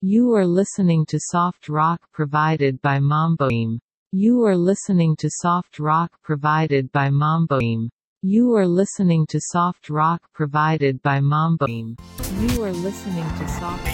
You are listening to soft rock provided by Mamboim. You are listening to soft rock provided by Mamboim. You are listening to soft rock provided by Mamboim. You are listening to soft